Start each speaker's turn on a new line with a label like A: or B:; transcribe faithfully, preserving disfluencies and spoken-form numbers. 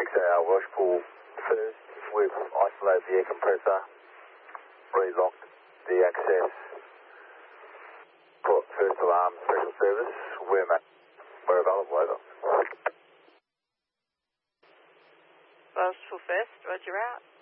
A: six hour wash pool first. We've isolated the air compressor, relocked the access, put first alarm, special service. We're, we're available, over.
B: Welsh pool first, roger out.